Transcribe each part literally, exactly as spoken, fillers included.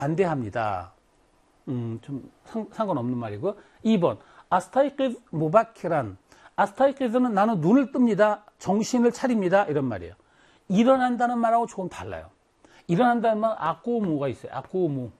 안 대합니다. 음, 좀 상, 상관없는 말이고. 이 번 아스타이키즈 무바키란. 아스타이키즈는 나는 눈을 뜹니다. 정신을 차립니다. 이런 말이에요. 일어난다는 말하고 조금 달라요. 일어난다는 말 아꾸무가 있어요. 아꾸무.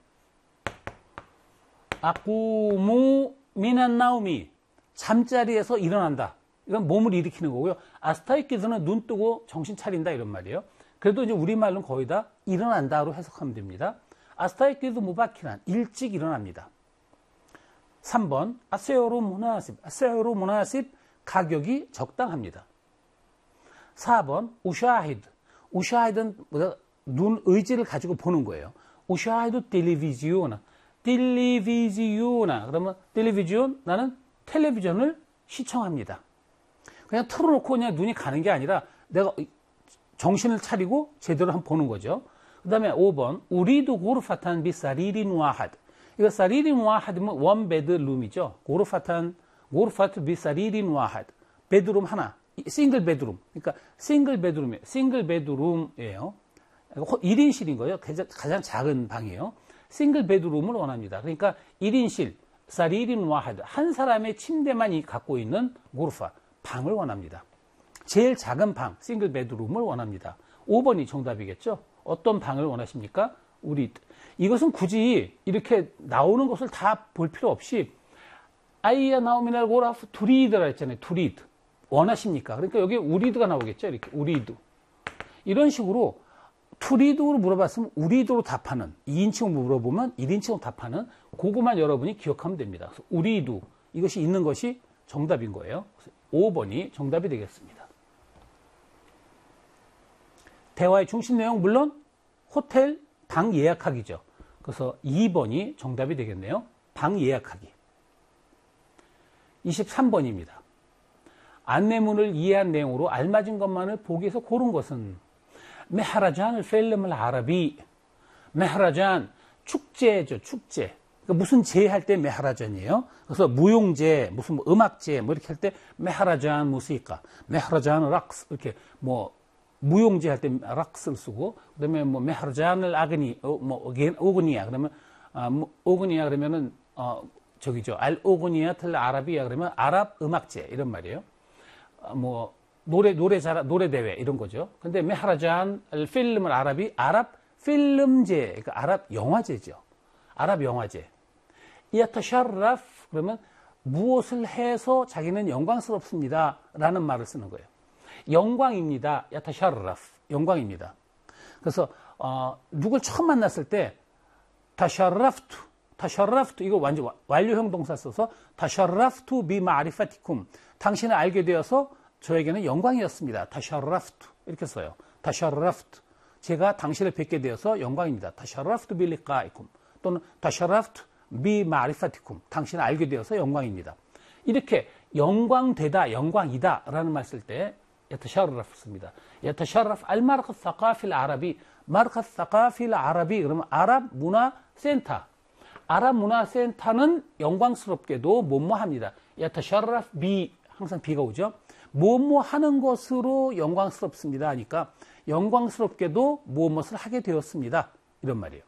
아꾸무 미난 나우미. 잠자리에서 일어난다. 이건 몸을 일으키는 거고요. 아스타이키즈는 눈 뜨고 정신 차린다 이런 말이에요. 그래도 이제 우리말로는 거의 다 일어난다로 해석하면 됩니다. 아스타이키즈 무바키란 일찍 일어납니다. 삼 번 아세오로 무나십. 아세오로 무나십 가격이 적당합니다. 사 번 우샤히드. 우샤히드는 눈 의지를 가지고 보는 거예요. 우샤히드 텔레비지오나. 텔레비지오나. 그러면 텔레비지온 나는 텔레비전을 시청합니다. 그냥 틀어놓고 그냥 눈이 가는 게 아니라 내가 정신을 차리고 제대로 한번 보는 거죠. 그 다음에 오 번 우리도 고르파탄 비사리린 와하드. 이거 사리린 와하드면 원 베드 룸이죠. 고르파탄 고르파트 비사리린 와하드. 베드룸 하나. 싱글 베드룸. 그러니까 싱글 베드룸이에요. 싱글 베드룸이에요. 일 인실인 거예요. 가장 작은 방이에요. 싱글 베드룸을 원합니다. 그러니까 일 인실 사리린 와하드. 한 사람의 침대만 갖고 있는 고르파. 방을 원합니다. 제일 작은 방, 싱글 베드룸을 원합니다. 오 번이 정답이겠죠? 어떤 방을 원하십니까? 우리. 이것은 굳이 이렇게 나오는 것을 다 볼 필요 없이 아이야 나오미날 고라프 두리드라 했잖아요. 두리드. 원하십니까? 그러니까 여기 우리드가 나오겠죠? 이렇게 우리드. 이런 식으로 투리드로 물어봤으면 우리드로 답하는, 이 인칭으로 물어보면 일 인칭으로 답하는 그거만 여러분이 기억하면 됩니다. 그래서 우리드. 이것이 있는 것이 정답인 거예요. 오 번이 정답이 되겠습니다. 대화의 중심 내용 물론 호텔 방 예약하기죠. 그래서 이 번이 정답이 되겠네요. 방 예약하기. 이십삼 번입니다. 안내문을 이해한 내용으로 알맞은 것만을 보기에서 고른 것은 메하라잔을 필름을 아라비. 메하라잔 축제죠. 축제. 그러니까 무슨 제 할 때 메하라잔이에요. 그래서 무용제, 무슨 뭐 음악제 뭐 이렇게 할 때 메하라잔 무시까, 메하라잔 락스 이렇게 뭐 무용제 할 때 락스를 쓰고, 그다음에 뭐 메하라잔을 아그니 어, 뭐 오그니야 그러면 아, 뭐, 오그니야 그러면은 어 저기죠. 알 오그니야 틀 아라비야 그러면 아랍 음악제 이런 말이에요. 아, 뭐 노래 노래 잘 노래 대회 이런 거죠. 근데 메하라잔 필름을 아라비 아랍 필름제 그러니까 아랍 영화제죠. 아랍 영화제. 야타샤라프 그러면 무엇을 해서 자기는 영광스럽습니다 라는 말을 쓰는 거예요. 영광입니다. 야타샤라프 영광입니다. 그래서 어, 누굴 처음 만났을 때 타샤라프투 타샤라프투 이거 완전 완료형 동사 써서 타샤라프투 비 마리파티쿰 당신을 알게 되어서 저에게는 영광이었습니다. 타샤라프투 이렇게 써요. 타샤라프투 제가 당신을 뵙게 되어서 영광입니다. 타샤라프투 빌리까이쿰 또는 타샤라프투 비 마리파티쿰 당신을 알게 되어서 영광입니다. 이렇게 영광되다, 영광이다 라는 말 쓸 때 야타샤라프 씁니다. 야타샤라프 알마르카 사카필 아라비 마르카 사카필 아라비 그러면 아랍 문화 센터 아랍 문화 센터는 영광스럽게도 뭐뭐합니다. 야타샤라프 비 항상 비가 오죠. 뭐뭐 하는 것으로 영광스럽습니다 하니까 영광스럽게도 무엇을 하게 되었습니다. 이런 말이에요.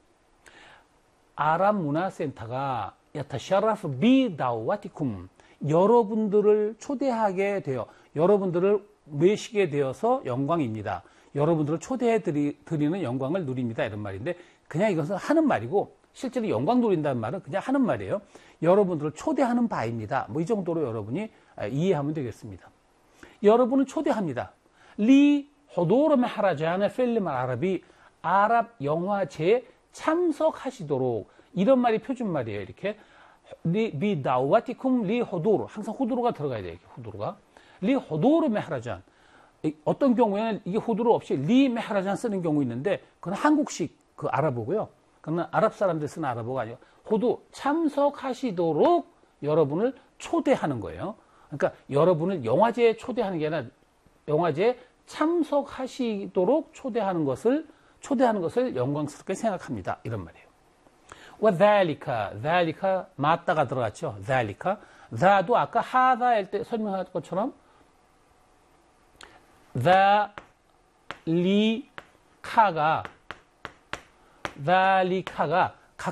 아랍 문화센터가 야타샤라프 비 다와티쿰 여러분들을 초대하게 되어 여러분들을 모시게 되어서 영광입니다. 여러분들을 초대해 드리, 드리는 영광을 누립니다. 이런 말인데 그냥 이것은 하는 말이고 실제로 영광 누린다는 말은 그냥 하는 말이에요. 여러분들을 초대하는 바입니다. 뭐 이 정도로 여러분이 이해하면 되겠습니다. 여러분을 초대합니다. 리 호도르 메하라잔의 필름 아라비 아랍 영화제에 참석하시도록 이런 말이 표준말이에요. 이렇게 리 비 다와티쿰 리 호도르 항상 호도르가 들어가야 돼요. 호도르가 리 호도르 메하라잔 어떤 경우에는 이게 호도르 없이 리 메하라잔 쓰는 경우 있는데 그건 한국식 그 아랍어고요. 그건 아랍 사람들 쓰는 아랍어가 아니고 호도 참석하시도록 여러분을 초대하는 거예요. 그러니까 여러분을 영화제에 초대하는 게 아니라 영화제에 참석하시도록 초대하는 것을 초대하는 것을 영광스럽게 생각합니다. 이런 말이에요. 와 dhalika, dhalika 맞다가 들어갔죠. dhalika, dha도 아까 하다일 때 설명한 것처럼 dhalika가 dhalika가